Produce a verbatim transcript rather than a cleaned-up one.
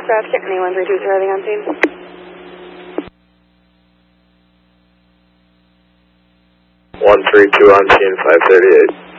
traffic, anyone three two Charlie on scene. one three two on scene, five thirty-eight.